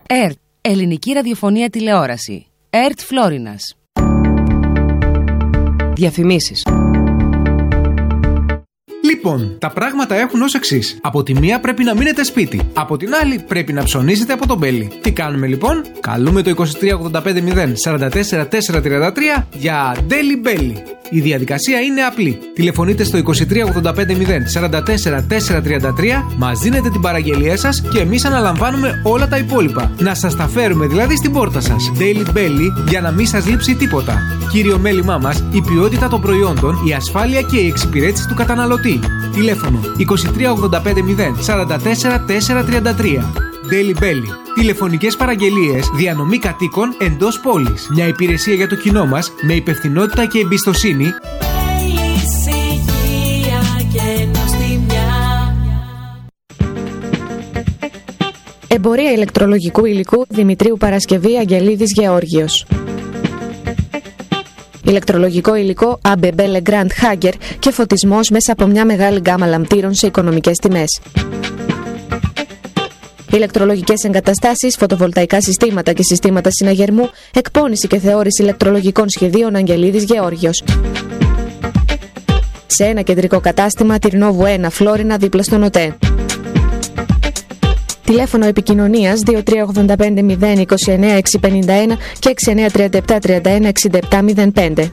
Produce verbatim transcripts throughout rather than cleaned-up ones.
ΕΡΤ, Ελληνική Ραδιοφωνία Τηλεόραση. ΕΡΤ Φλόρινας. Διαφημίσεις. Λοιπόν, τα πράγματα έχουν ως εξής. Από τη μία πρέπει να μείνετε σπίτι. Από την άλλη πρέπει να ψωνίσετε από τον Μπέλι. Τι κάνουμε λοιπόν? Καλούμε το είκοσι τρία ογδόντα πέντε μηδέν σαράντα τέσσερα τετρακόσια τριάντα τρία για Daily Belly. Η διαδικασία είναι απλή. Τηλεφωνείτε στο είκοσι τρία ογδόντα πέντε μηδέν σαράντα τέσσερα τετρακόσια τριάντα τρία, μας δίνετε την παραγγελία σας και εμείς αναλαμβάνουμε όλα τα υπόλοιπα. Να σας τα φέρουμε δηλαδή στην πόρτα σας. Daily Belly για να μην σας λείψει τίποτα. Κύριο μέλημά μας, η ποιότητα των προϊόντων, η ασφάλεια και η εξυπηρέτηση του καταναλωτή. Τηλέφωνο είκοσι τρία ογδόντα πέντε μηδέν σαράντα τέσσερα τετρακόσια τριάντα τρία. Daily Belly. Τηλεφωνικές παραγγελίες, διανομή κατοίκων εντός πόλης. Μια υπηρεσία για το κοινό μας με υπευθυνότητα και εμπιστοσύνη. Εμπορία ηλεκτρολογικού υλικού Δημητρίου Παρασκευή Αγγελίδης Γεώργιος. Ηλεκτρολογικό υλικό έι μπι μπι Legrand Hager και φωτισμός μέσα από μια μεγάλη γκάμα λαμπτήρων σε οικονομικές τιμές. Ηλεκτρολογικές εγκαταστάσεις, φωτοβολταϊκά συστήματα και συστήματα συναγερμού, εκπώνηση και θεώρηση ηλεκτρολογικών σχεδίων Αγγελίδης Γεώργιος. Σε ένα κεντρικό κατάστημα, Τυρνόβου ένα, Φλόρινα, δίπλα στον ΟΤΕ. Τηλέφωνο επικοινωνίας δύο τρία ογδόντα πέντε μηδέν είκοσι εννέα εξακόσια πενήντα ένα και έξι εννέα τριάντα επτά τριάντα ένα εξήντα επτά μηδέν πέντε.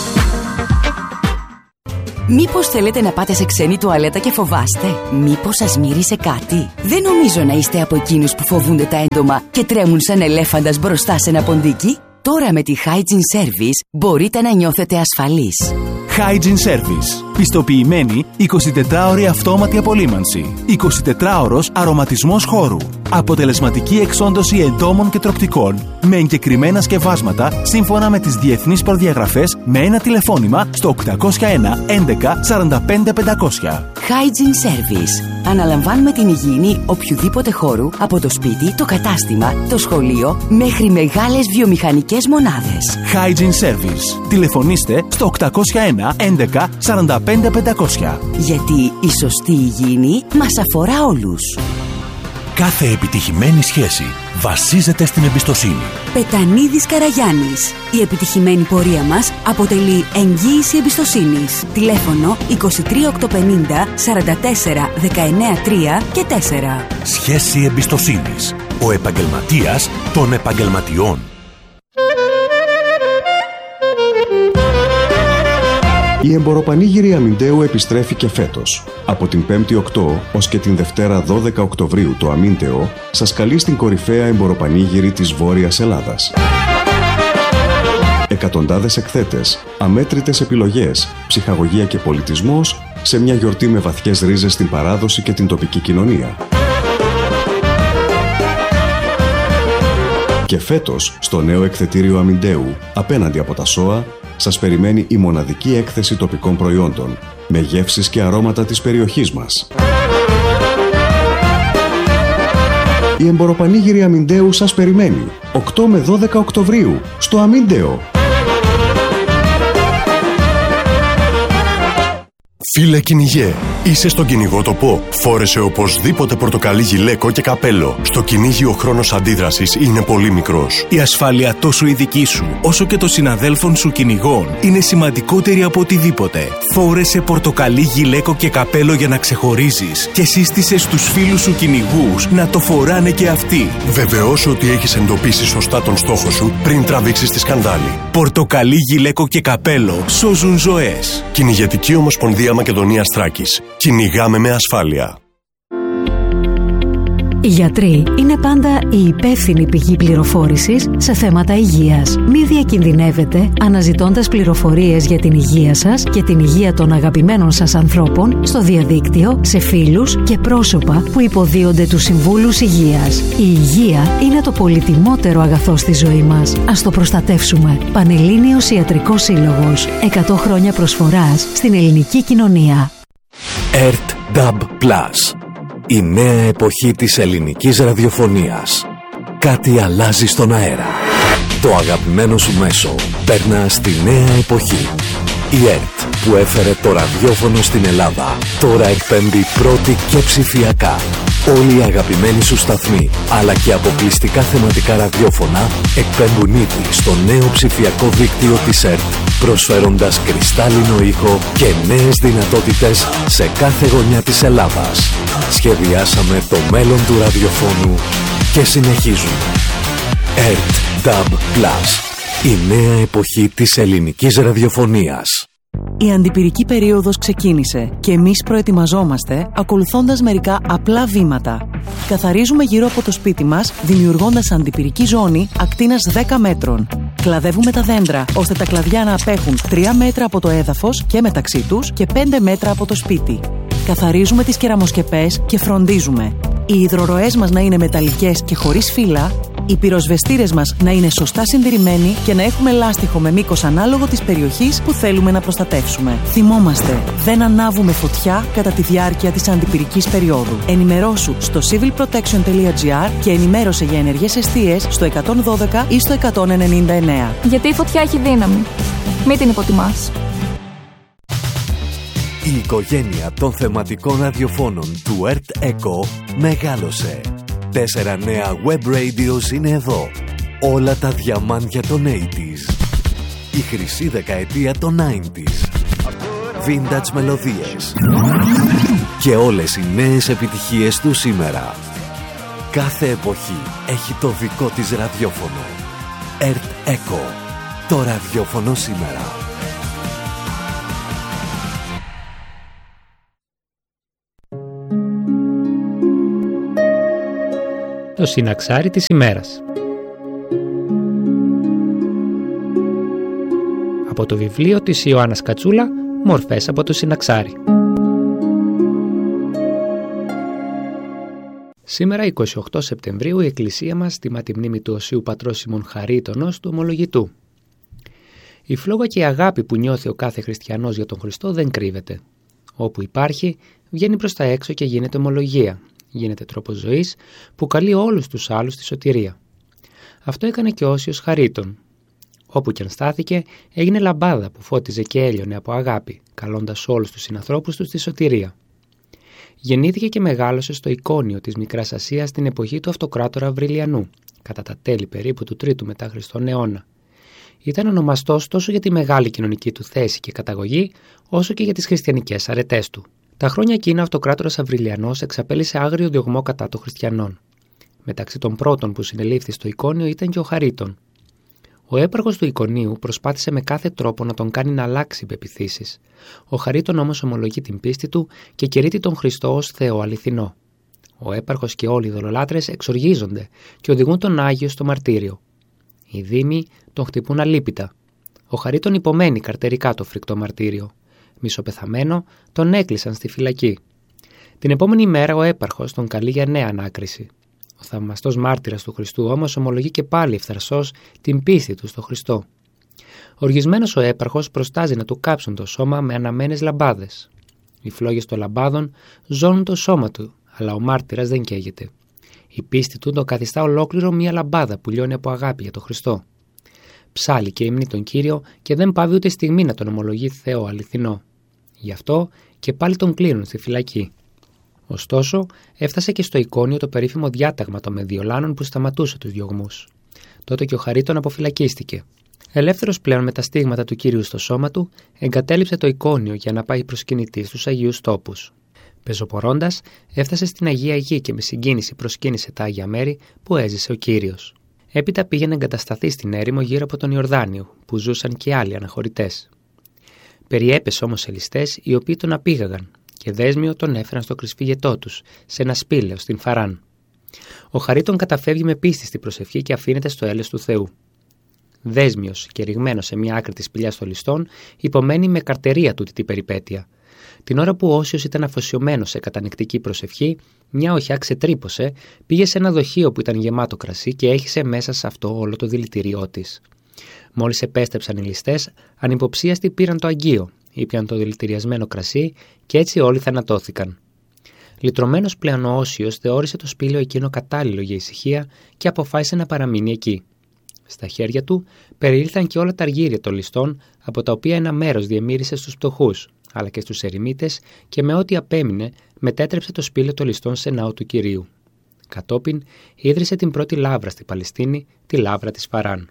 Μήπως θέλετε να πάτε σε ξένη τουαλέτα και φοβάστε? Μήπως σας μύρισε κάτι? Δεν νομίζω να είστε από εκείνους που φοβούνται τα έντομα και τρέμουν σαν ελέφαντας μπροστά σε ένα ποντίκι. Τώρα με τη Hygiene Service μπορείτε να νιώθετε ασφαλείς. Hygiene Service. Πιστοποιημένη εικοσιτετράωρη αυτόματη απολύμανση. εικοσιτετράωρος αρωματισμός χώρου. Αποτελεσματική εξόντωση εντόμων και τροκτικών με εγκεκριμένα σκευάσματα σύμφωνα με τις διεθνείς προδιαγραφές με ένα τηλεφώνημα στο οκτακόσια ένα έντεκα σαράντα πέντε πεντακόσια. Hygiene Service. Αναλαμβάνουμε την υγιεινή οποιοδήποτε χώρου από το σπίτι, το κατάστημα, το σχολείο μέχρι μεγάλες βιομηχανικές μονάδες. Hygiene Service. Τηλεφωνήστε στο οκτακόσια ένα έντεκα σαράντα πέντε πεντακόσια. Γιατί η σωστή υγιεινή μας αφορά όλους. Κάθε επιτυχημένη σχέση βασίζεται στην εμπιστοσύνη. Πετανίδης Καραγιάννης. Η επιτυχημένη πορεία μας αποτελεί εγγύηση εμπιστοσύνης. Τηλέφωνο είκοσι τρία οκτακόσια πενήντα σαράντα τέσσερα δεκαεννέα τρία και τέσσερα. Σχέση εμπιστοσύνης. Ο επαγγελματίας των επαγγελματιών. Η εμποροπανήγυρη Αμιντέου επιστρέφει και φέτος. Από την πέμπτη οκτώ ως και την Δευτέρα δώδεκα Οκτωβρίου το Αμίντεο σας καλεί στην κορυφαία εμποροπανήγυρη της Βόρειας Ελλάδας. Εκατοντάδες εκθέτες, αμέτρητες επιλογές, ψυχαγωγία και πολιτισμός σε μια γιορτή με βαθιές ρίζες στην παράδοση και την τοπική κοινωνία. Και φέτος, στο νέο εκθετήριο Αμιντέου, απέναντι από τα ΣΟΑ, σας περιμένει η μοναδική έκθεση τοπικών προϊόντων, με γεύσεις και αρώματα της περιοχής μας. Η εμποροπανήγυρη Αμιντέου σας περιμένει οκτώ με δώδεκα Οκτωβρίου στο Αμίντεο. Φίλε κυνηγέ, είσαι στον κυνηγότοπο? Φόρεσε οπωσδήποτε πορτοκαλί γυλαίκο και καπέλο. Στο κυνήγι ο χρόνος αντίδρασης είναι πολύ μικρός. Η ασφάλεια τόσο η δική σου, όσο και των συναδέλφων σου κυνηγών, είναι σημαντικότερη από οτιδήποτε. Φόρεσε πορτοκαλί γυλαίκο και καπέλο για να ξεχωρίζεις και σύστησε στους φίλους σου κυνηγούς να το φοράνε και αυτοί. Βεβαιώσου ότι έχεις εντοπίσει σωστά τον στόχο σου πριν τραβήξεις τη σκανδάλη. Πορτοκαλί γυλαίκο και καπέλο σώζουν ζωές. Κυνηγετική Ομοσπονδία Μακεδονίας Θράκης. Κυνηγάμε με ασφάλεια. Οι γιατροί είναι πάντα η υπεύθυνη πηγή πληροφόρησης σε θέματα υγείας. Μη διακινδυνεύετε αναζητώντας πληροφορίες για την υγεία σας και την υγεία των αγαπημένων σας ανθρώπων στο διαδίκτυο, σε φίλους και πρόσωπα που υποδίονται τους συμβούλους υγείας. Η υγεία είναι το πολυτιμότερο αγαθό στη ζωή μας. Ας το προστατεύσουμε. Πανελλήνιος Ιατρικός Σύλλογος. εκατό χρόνια προσφοράς στην ελληνική κοινωνία. ΕΡΤ νταμπ πλας. Η νέα εποχή της ελληνικής ραδιοφωνίας. Κάτι αλλάζει στον αέρα. Το αγαπημένο σου μέσο περνά στη νέα εποχή. Η ΕΡΤ που έφερε το ραδιόφωνο στην Ελλάδα τώρα εκπέμπει πρώτη και ψηφιακά. Όλοι οι αγαπημένοι σου σταθμοί, αλλά και αποκλειστικά θεματικά ραδιόφωνα εκπέμπουν ήδη στο νέο ψηφιακό δίκτυο της ΕΡΤ, προσφέροντας κρυστάλλινο ήχο και νέες δυνατότητες σε κάθε γωνιά της Ελλάδας. Σχεδιάσαμε το μέλλον του ραδιοφώνου και συνεχίζουμε. ΕΡΤ νταμπ πλας, η νέα εποχή της ελληνικής ραδιοφωνίας. Η αντιπυρική περίοδος ξεκίνησε και εμείς προετοιμαζόμαστε ακολουθώντας μερικά απλά βήματα. Καθαρίζουμε γύρω από το σπίτι μας, δημιουργώντας αντιπυρική ζώνη ακτίνας δέκα μέτρων. Κλαδεύουμε τα δέντρα, ώστε τα κλαδιά να απέχουν τρία μέτρα από το έδαφος και μεταξύ τους και πέντε μέτρα από το σπίτι. Καθαρίζουμε τις κεραμοσκεπές και φροντίζουμε οι υδροροές μας να είναι μεταλλικές και χωρίς φύλλα, οι πυροσβεστήρες μας να είναι σωστά συντηρημένοι και να έχουμε λάστιχο με μήκος ανάλογο της περιοχής που θέλουμε να προστατεύσουμε. Θυμόμαστε, δεν ανάβουμε φωτιά κατά τη διάρκεια της αντιπυρικής περίοδου. Ενημερώσου στο civil protection τελεία gr και ενημέρωσε για ενεργές εστίες στο εκατόν δώδεκα ή στο εκατόν ενενήντα εννέα. Γιατί η φωτιά έχει δύναμη. Μην την υποτιμάς. Η οικογένεια των θεματικών ραδιοφώνων του ΕΡΤ Echo μεγάλωσε. Τέσσερα νέα web radios είναι εδώ. Όλα τα διαμάντια των ογδόντα. Η χρυσή δεκαετία των ενενήντα. Vintage μελωδίες. Και όλες οι νέες επιτυχίες του σήμερα. Κάθε εποχή έχει το δικό της ραδιόφωνο. ΕΡΤ Echo. Το ραδιόφωνο σήμερα. Το συναξάρι της ημέρας. Από το βιβλίο της Ιωάννας Κατσούλα, «Μορφές από το συναξάρι». Σήμερα, εικοστή όγδοη Σεπτεμβρίου, η Εκκλησία μας τιμά τη μνήμη του Οσίου Πατρός Σιμών Χαρίτωνος, του Ομολογητού. Η φλόγα και η αγάπη που νιώθει ο κάθε χριστιανός για τον Χριστό δεν κρύβεται. Όπου υπάρχει, βγαίνει προς τα έξω και γίνεται ομολογία. Γίνεται τρόπος ζωής που καλεί όλους τους άλλους στη σωτηρία. Αυτό έκανε και ο Όσιος Χαρίτων. Όπου κι αν στάθηκε, έγινε λαμπάδα που φώτιζε και έλειωνε από αγάπη, καλώντας όλους τους συνανθρώπους του στη σωτηρία. Γεννήθηκε και μεγάλωσε στο Εικόνιο της Μικράς Ασίας στην εποχή του Αυτοκράτορα Αυριλιανού, κατά τα τέλη περίπου του τρίτου μετά Χριστόν αιώνα. Ήταν ονομαστός τόσο για τη μεγάλη κοινωνική του θέση και καταγωγή, όσο και για τις χριστιανικές αρετές του. Τα χρόνια εκείνα ο Αυτοκράτορας Αυριλιανός εξαπέλυσε άγριο διωγμό κατά των χριστιανών. Μεταξύ των πρώτων που συνελήφθη στο Εικόνιο ήταν και ο Χαρίτων. Ο έπαρχος του Εικονίου προσπάθησε με κάθε τρόπο να τον κάνει να αλλάξει πεποιθήσεις. Ο Χαρίτων όμως ομολογεί την πίστη του και κηρύττει τον Χριστό ως Θεό αληθινό. Ο έπαρχος και όλοι οι δολολάτρες εξοργίζονται και οδηγούν τον Άγιο στο μαρτύριο. Οι δήμοι τον χτυπούν αλίπητα. Ο Χαρίτων υπομένει καρτερικά το φρικτό μαρτύριο. Μισοπεθαμένο, τον έκλεισαν στη φυλακή. Την επόμενη μέρα ο έπαρχος τον καλεί για νέα ανάκριση. Ο θαυμαστός μάρτυρας του Χριστού όμως ομολογεί και πάλι ευθαρσώς την πίστη του στο Χριστό. Οργισμένος ο έπαρχος προστάζει να του κάψουν το σώμα με αναμένες λαμπάδες. Οι φλόγες των λαμπάδων ζώνουν το σώμα του, αλλά ο μάρτυρας δεν καίγεται. Η πίστη του τον καθιστά ολόκληρο μία λαμπάδα που λιώνει από αγάπη για τον Χριστό. Ψάλλει και υμνεί τον Κύριο και δεν πάβει ούτε στιγμή να τον ομολογεί Θεό αληθινό. Γι' αυτό και πάλι τον κλείνουν στη φυλακή. Ωστόσο, έφτασε και στο Εικόνιο το περίφημο διάταγμα των Μεδιολάνων που σταματούσε τους διωγμούς. Τότε και ο Χαρίτων αποφυλακίστηκε. Ελεύθερος πλέον με τα στίγματα του Κύριου στο σώμα του, εγκατέλειψε το Εικόνιο για να πάει προσκυνητής στους Αγίους Τόπους. Πεζοπορώντας, έφτασε στην Αγία Γη και με συγκίνηση προσκύνησε τα Άγια Μέρη που έζησε ο Κύριος. Έπειτα πήγε να εγκατασταθεί στην έρημο γύρω από τον Ιορδάνιο, που ζούσαν και άλλοι αναχωρητές. Περιέπεσε όμως σε ληστές οι οποίοι τον απήγαγαν και δέσμιο τον έφεραν στο κρυσφύγετό τους, σε ένα σπήλαιο στην Φαράν. Ο Χαρίτων καταφεύγει με πίστη στην προσευχή και αφήνεται στο έλεος του Θεού. Δέσμιος και ρηγμένος σε μια άκρη της σπηλιάς των ληστών, υπομένει με καρτερία τούτη την περιπέτεια. Την ώρα που ο Όσιος ήταν αφοσιωμένος σε κατανυκτική προσευχή, μια οχιά ξετρύπωσε, πήγε σε ένα δοχείο που ήταν γεμάτο κρασί και έχισε μέσα σε αυτό όλο το δηλητηριό της. Μόλις επέστρεψαν οι ληστές, ανυποψίαστοι πήραν το αγγείο, ήπιαν το δηλητηριασμένο κρασί και έτσι όλοι θανατώθηκαν. Λυτρωμένος πλέον ο Όσιος θεώρησε το σπήλαιο εκείνο κατάλληλο για ησυχία και αποφάσισε να παραμείνει εκεί. Στα χέρια του περιήλθαν και όλα τα αργύρια των ληστών, από τα οποία ένα μέρος διεμήρισε στους φτωχούς, αλλά και στους ερημίτες, και με ό,τι απέμεινε μετέτρεψε το σπήλαιο των ληστών σε ναό του Κυρίου. Κατόπιν ίδρυσε την πρώτη λάβρα στη Παλαιστίνη, τη λάβρα της Φαράν.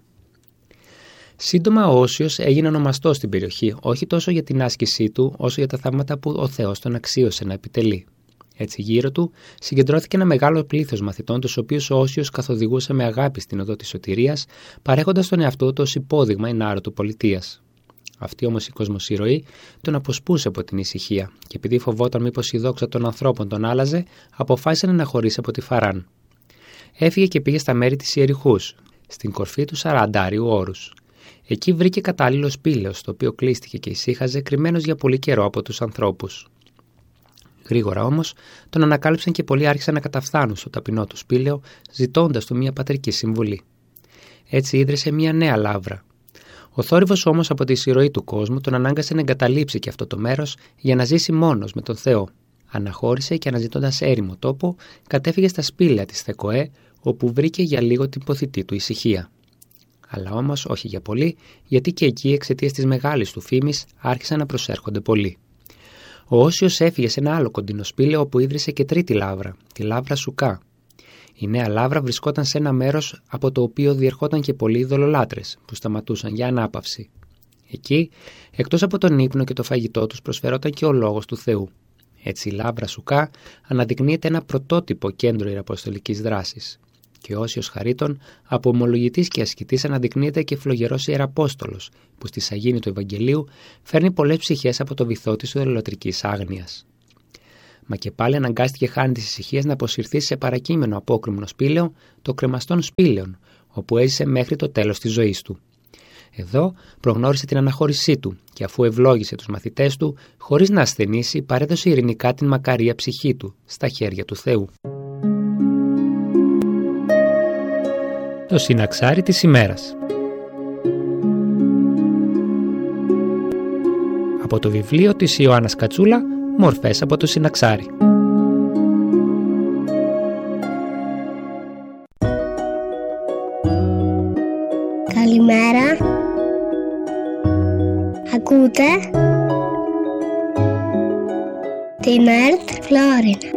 Σύντομα ο Όσιος έγινε ονομαστός στην περιοχή, όχι τόσο για την άσκησή του, όσο για τα θαύματα που ο Θεός τον αξίωσε να επιτελεί. Έτσι, γύρω του συγκεντρώθηκε ένα μεγάλο πλήθος μαθητών, τους οποίους ο Όσιος καθοδηγούσε με αγάπη στην οδό της σωτηρίας, παρέχοντας τον εαυτό του ως υπόδειγμα ενάρετου πολιτείας. Αυτή όμως η κοσμοσυρωή τον αποσπούσε από την ησυχία, και επειδή φοβόταν μήπως η δόξα των ανθρώπων τον άλλαζε, αποφάσισε να χωρίσει από τη Φαράν. Έφυγε και πήγε στα μέρη της Ιεριχούς, στην κορφή του Σαραντάριου όρους. Εκεί βρήκε κατάλληλο σπήλαιο, στο οποίο κλείστηκε και ησύχαζε, κρυμμένος για πολύ καιρό από τους ανθρώπους. Γρήγορα όμως τον ανακάλυψαν και πολλοί άρχισαν να καταφθάνουν στο ταπεινό του σπήλαιο, ζητώντας του μια πατρική συμβουλή. Έτσι ίδρυσε μια νέα λάβρα. Ο θόρυβος όμως από τη συρροή του κόσμου τον ανάγκασε να εγκαταλείψει και αυτό το μέρος για να ζήσει μόνος με τον Θεό. Αναχώρησε και αναζητώντας έρημο τόπο, κατέφυγε στα σπήλαια της Θεκοέ, όπου βρήκε για λίγο την ποθητή του ησυχία. Αλλά όμως όχι για πολύ, γιατί και εκεί εξαιτίας της μεγάλης του φήμης άρχισαν να προσέρχονται πολλοί. Ο Όσιος έφυγε σε ένα άλλο κοντινό σπήλαιο, όπου ίδρυσε και τρίτη λάβρα, τη λάβρα Σουκά. Η νέα λάβρα βρισκόταν σε ένα μέρος από το οποίο διερχόταν και πολλοί ειδωλολάτρες που σταματούσαν για ανάπαυση. Εκεί, εκτός από τον ύπνο και το φαγητό τους, προσφερόταν και ο λόγος του Θεού. Έτσι η λάβρα Σουκά αναδεικνύεται ένα πρωτότυπο κέντρο ιεραποστολικής δράσης. Και ο Όσιος Χαρίτων, από ομολογητής και ασκητής, αναδεικνύεται και φλογερός ιεραπόστολος, που στη σαγήνη του Ευαγγελίου φέρνει πολλές ψυχές από το βυθό της ουδελλοτρικής άγνοιας. Μα και πάλι αναγκάστηκε χάνη της ησυχίας να αποσυρθεί σε παρακείμενο απόκρημνο σπήλαιο, το κρεμαστών σπήλαιων, όπου έζησε μέχρι το τέλος της ζωής του. Εδώ προγνώρισε την αναχώρησή του και αφού ευλόγησε τους μαθητές του, χωρίς να ασθενήσει, παρέδωσε ειρηνικά την μακαρία ψυχή του στα χέρια του Θεού. Το συναξάρι της ημέρας. Από το βιβλίο της Ιωάννας Κατσούλα, μορφές από το συναξάρι. Καλημέρα. Ακούτε την ΕΡΤ Φλόρινα.